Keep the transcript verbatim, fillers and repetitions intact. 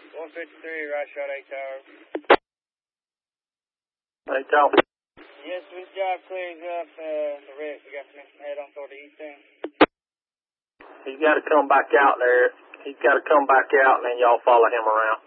one fifty-three, right shot, eight tower. Hey, Tom. Yes, this job clears up uh, the wreck. We got to head on toward the east end. He's got to come back out there. He's got to come back out, and then y'all follow him around.